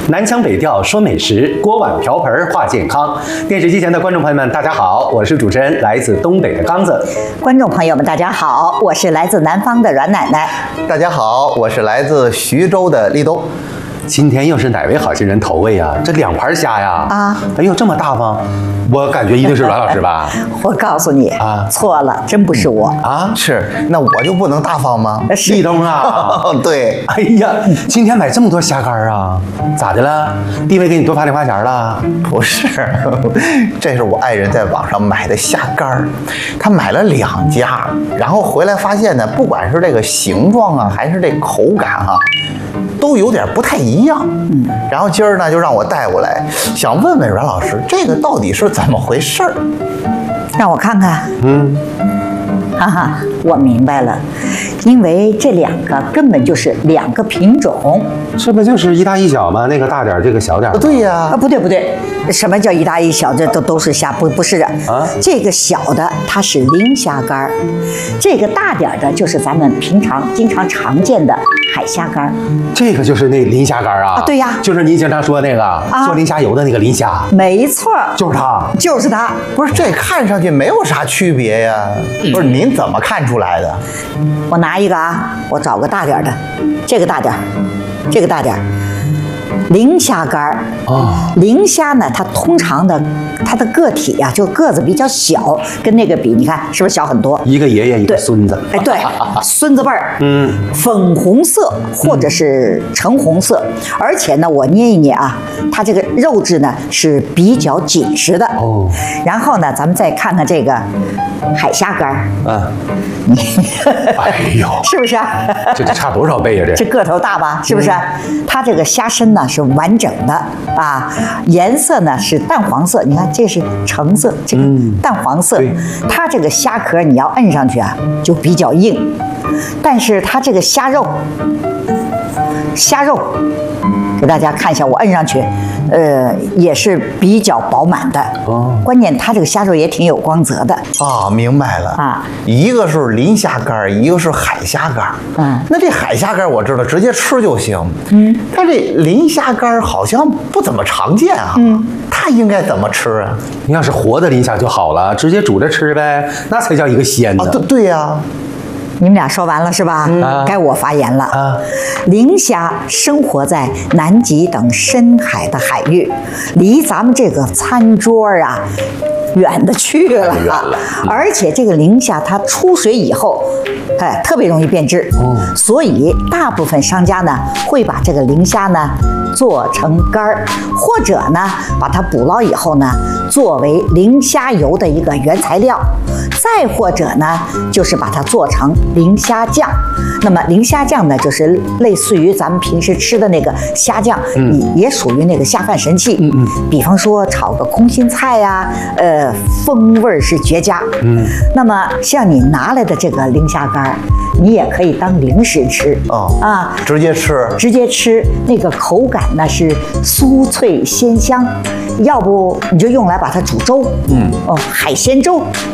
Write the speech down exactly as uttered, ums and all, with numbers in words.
南腔北调说美食，锅碗瓢盆话健康。电视机前的观众朋友们，大家好，我是主持人来自东北的刚子。 观众朋友们，大家好，我是来自南方的阮奶奶。 大家好，我是来自徐州的立冬。 今天又是哪位好心人投喂啊？这两盘虾呀！啊，哎呦，这么大方，我感觉一定是阮老师吧？ 我告诉你啊，错了，真不是我啊！是，那我就不能大方吗？ 立冬啊！ 对。 哎呀，今天买这么多虾干啊？咋的了？地位给你多发零花钱了？ 不是，这是我爱人在网上买的虾干，他买了两家，然后回来发现呢，不管是这个形状啊，还是这口感啊，都有点不太一样。嗯，然后今儿呢就让我带过来，想问问阮老师，这个到底是怎么回事儿？ 让我看看。嗯，哈哈，我明白了，因为这两个根本就是两个品种。 这不就是一大一小吗？那个大点，这个小点。 对呀。 啊，不对不对，什么叫一大一小？这都都是虾，不不是啊。这个小的它是磷虾干，这个大点的就是咱们平常经常常见的海虾干。 这个就是那磷虾干啊？ 啊，对呀， 就是您经常说那个、啊、做磷虾油的那个磷虾。 没错， 就是它， 就是它。 不是，这看上去没有啥区别呀。不是，您怎么看出来的？ 我拿一个啊，我找个大点的，这个大点，这个大点。磷虾干哦，磷虾呢，它通常的它的个体呀、啊，就个子比较小，跟那个比，你看是不是小很多？ 一个爷爷一个孙子， 哎，对，孙子辈儿，嗯，粉红色或者是橙红色，嗯、而且呢，我捏一捏啊，它这个肉质呢是比较紧实的哦。然后呢，咱们再看看这个海虾干儿，嗯，你， 哎呦， 是不是？ 这这差多少倍呀、啊？这这个头大吧？是不是？嗯、它这个虾身呢是完整的啊，颜色呢是淡黄色，你看这是橙色，这个淡黄色。嗯、它这个虾壳你要摁上去啊，就比较硬，但是它这个虾肉，虾肉。给大家看一下，我摁上去，呃，也是比较饱满的。哦，关键它这个虾肉也挺有光泽的。 啊，明白了啊，一个是磷虾干，一个是海虾干。嗯，那这海虾干我知道，直接吃就行。嗯，但这磷虾干好像不怎么常见啊。嗯，它应该怎么吃啊？ 你要是活的磷虾就好了，直接煮着吃呗，那才叫一个鲜呢。 啊，对对呀、啊。 你们俩说完了是吧？嗯、该我发言了。啊，磷虾生活在南极等深海的海域，离咱们这个餐桌啊远的去了。远了。嗯、而且这个磷虾它出水以后，哎，特别容易变质。嗯、所以大部分商家呢会把这个磷虾呢做成干儿，或者呢把它捕捞以后呢作为磷虾油的一个原材料。再或者呢，就是把它做成磷虾酱。那么磷虾酱呢，就是类似于咱们平时吃的那个虾酱，嗯，也属于那个下饭神器。嗯嗯。比方说炒个空心菜呀、啊，呃，风味是绝佳。嗯。那么像你拿来的这个磷虾干，你也可以当零食吃。 哦。啊，直接吃。 直接吃，那个口感呢是酥脆鲜香。要不你就用来把它煮粥。嗯。哦，海鲜粥。